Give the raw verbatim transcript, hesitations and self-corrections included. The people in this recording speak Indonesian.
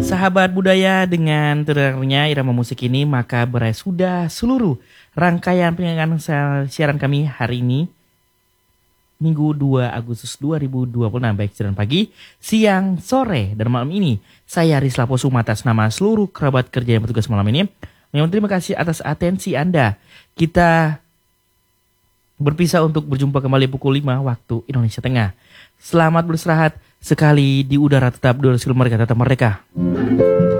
Sahabat budaya, dengan terdengarnya irama musik ini maka berakhir sudah seluruh rangkaian penyanyian siaran kami hari ini Minggu dua Agustus dua ribu dua puluh enam, baik siaran pagi, siang, sore, dan malam ini. Saya Rizla Posuma atas nama seluruh kerabat kerja yang bertugas malam ini. Memang terima kasih atas atensi Anda. Kita berpisah untuk berjumpa kembali pukul lima waktu Indonesia Tengah. Selamat beristirahat, sekali di udara tetap dua mereka tetap mereka.